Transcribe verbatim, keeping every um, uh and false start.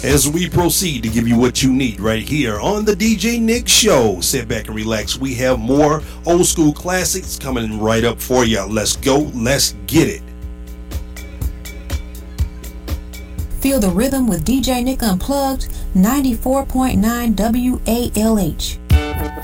As we proceed to give you what you need right here on the D J Nick Show. Sit back and relax. We have more old school classics coming right up for you. Let's go. Let's get it. Feel the rhythm with D J Nick Unplugged, ninety-four point nine W A L H.